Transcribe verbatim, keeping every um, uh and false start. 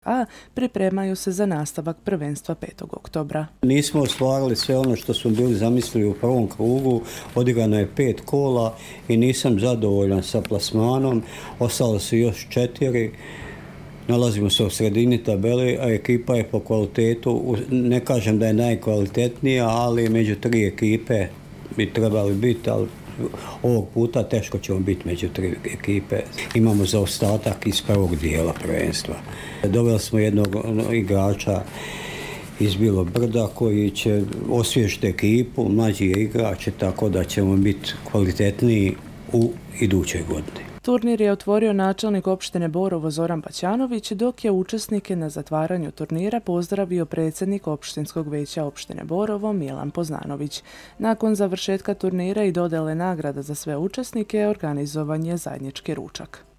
A pripremaju se za nastavak prvenstva petog oktobra. Nismo ostvarili sve ono što smo bili zamislili u prvom krugu, odigrano je pet kola i nisam zadovoljan sa plasmanom, ostalo su još četiri. Nalazimo se u sredini tabele, a ekipa je po kvalitetu, ne kažem da je najkvalitetnija, ali među tri ekipe bi trebali biti, ali ovog puta teško ćemo biti među tri ekipe. Imamo zaostatak iz prvog dijela prvenstva. Doveli smo jednog igrača iz Bilog Brda koji će osvježiti ekipu, mlađi je igrač, tako da ćemo biti kvalitetniji u idućoj godini. Turnir je otvorio načelnik opštine Borovo Zoran Baćanović, dok je učesnike na zatvaranju turnira pozdravio predsjednik opštinskog veća opštine Borovo Milan Poznanović. Nakon završetka turnira i dodjele nagrada za sve učesnike organizovan je zajednički ručak.